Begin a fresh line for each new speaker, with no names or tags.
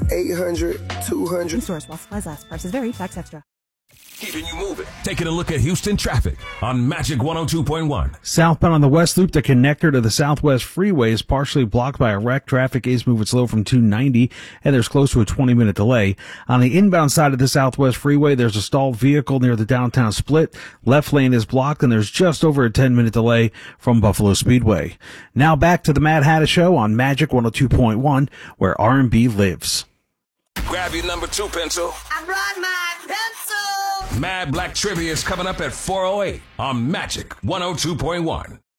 800-200.
In stores while supplies last. Prices vary. Tax extra.
Keeping you moving. Taking a look at Houston traffic on Magic 102.1.
Southbound on the West Loop, the connector to the Southwest Freeway is partially blocked by a wreck. Traffic is moving slow from 290, and there's close to a 20-minute delay. On the inbound side of the Southwest Freeway, there's a stalled vehicle near the downtown split. Left lane is blocked, and there's just over a 10-minute delay from Buffalo Speedway. Now back to the Mad Hatter Show on Magic 102.1, where R&B lives.
Grab your number 2 pencil.
I brought my pencil.
Mad Black Trivia is coming up at 4:08 on Magic 102.1.